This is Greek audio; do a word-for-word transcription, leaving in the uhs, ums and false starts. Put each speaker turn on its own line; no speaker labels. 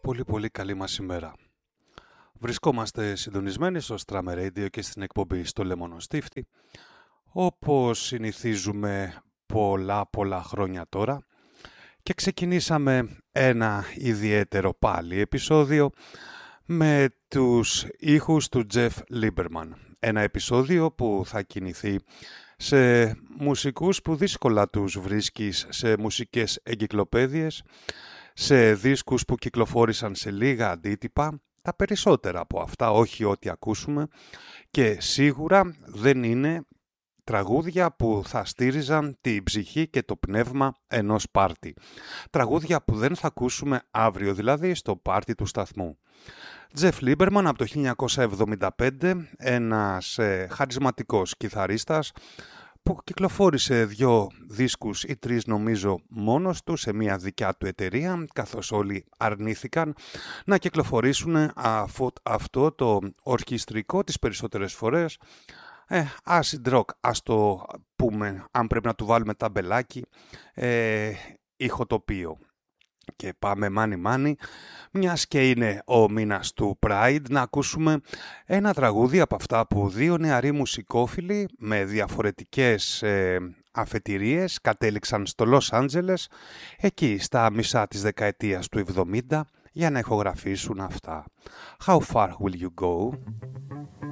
Πολύ πολύ καλή μας ημέρα. Βρισκόμαστε συντονισμένοι στο Strammer Radio και στην εκπομπή στο Λεμονοστίφτη, όπως συνηθίζουμε πολλά πολλά χρόνια τώρα, και ξεκινήσαμε ένα ιδιαίτερο πάλι επεισόδιο με τους ήχους του Jeff Lieberman. Ένα επεισόδιο που θα κινηθεί σε μουσικούς που δύσκολα τους βρίσκεις σε μουσικές εγκυκλοπαίδειες, σε δίσκους που κυκλοφόρησαν σε λίγα αντίτυπα, τα περισσότερα από αυτά, όχι ό,τι ακούσουμε, και σίγουρα δεν είναι τραγούδια που θα στήριζαν την ψυχή και το πνεύμα ενός πάρτι. Τραγούδια που δεν θα ακούσουμε αύριο, δηλαδή στο πάρτι του σταθμού. Jeff Lieberman από το χίλια εννιακόσια εβδομήντα πέντε, ένας ε, χαρισματικός κιθαρίστας που κυκλοφόρησε δύο δίσκους ή τρεις νομίζω μόνος του σε μια δικιά του εταιρεία, καθώς όλοι αρνήθηκαν να κυκλοφορήσουν αυτό το ορχιστρικό τις περισσότερες φορές ε, acid rock, ας το πούμε, αν πρέπει να του βάλουμε ταμπελάκι, ε, ηχοτοπίο. Και πάμε μάνι μάνι, μιας και είναι ο μήνας του Pride, να ακούσουμε ένα τραγούδι από αυτά που δύο νεαροί μουσικόφιλοι με διαφορετικές ε, αφετηρίες κατέληξαν στο Λος Άντζελες εκεί στα μισά της δεκαετίας του εβδομήντα για να ηχογραφήσουν αυτά. How far will you go?